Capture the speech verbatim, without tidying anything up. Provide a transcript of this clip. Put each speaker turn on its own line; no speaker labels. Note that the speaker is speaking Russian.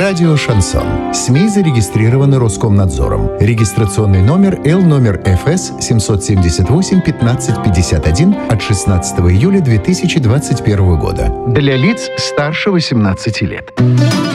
Радио «Шансон». СМИ зарегистрированы Роскомнадзором. Регистрационный номер Л номер Ф С семь семь восемь пятнадцать пятьдесят один от шестнадцатого июля две тысячи двадцать первого года. Для лиц старше восемнадцати лет.